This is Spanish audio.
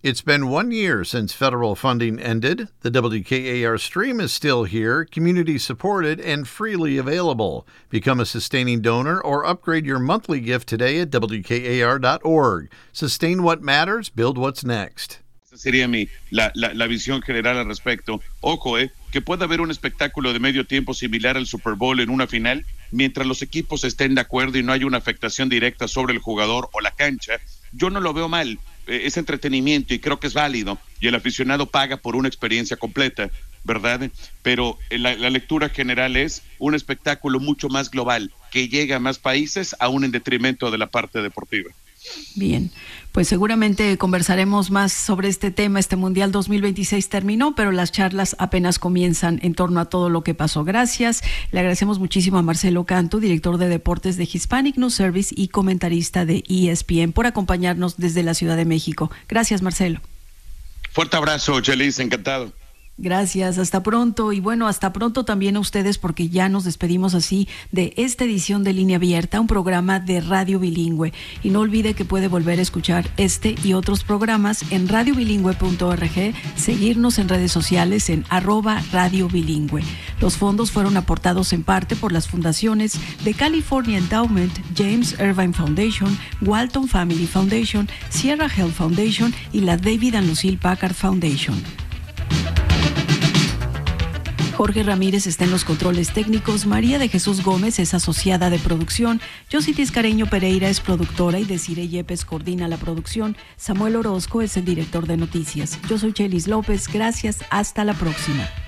It's been 1 year since federal funding ended. The WKAR stream is still here, community-supported, and freely available. Become a sustaining donor or upgrade your monthly gift today at WKAR.org. Sustain what matters, build what's next. Esa sería la visión general al respecto. Ojo, que pueda haber un espectáculo de medio tiempo similar al Super Bowl en una final, mientras los equipos estén de acuerdo y no haya una afectación directa sobre el jugador o la cancha. Yo no lo veo mal. Es entretenimiento y creo que es válido, y el aficionado paga por una experiencia completa, ¿verdad? Pero la lectura general es un espectáculo mucho más global, que llega a más países, aún en detrimento de la parte deportiva. Bien, pues seguramente conversaremos más sobre este tema. Este Mundial 2026 terminó, pero las charlas apenas comienzan en torno a todo lo que pasó. Gracias. Le agradecemos muchísimo a Marcelo Cantu, director de deportes de Hispanic News Service y comentarista de ESPN, por acompañarnos desde la Ciudad de México. Gracias, Marcelo. Fuerte abrazo, Chelis, encantado. Gracias, hasta pronto. Y bueno, hasta pronto también a ustedes, porque ya nos despedimos así de esta edición de Línea Abierta, un programa de radio bilingüe. Y no olvide que puede volver a escuchar este y otros programas en radiobilingüe.org, seguirnos en redes sociales en @radiobilingüe. Los fondos fueron aportados en parte por las fundaciones de California Endowment, James Irvine Foundation, Walton Family Foundation, Sierra Health Foundation y la David and Lucille Packard Foundation. Jorge Ramírez está en los controles técnicos, María de Jesús Gómez es asociada de producción, Yossi Tiscareño Pereira es productora y Desiree Yepes coordina la producción, Samuel Orozco es el director de noticias. Yo soy Chelis López, gracias, hasta la próxima.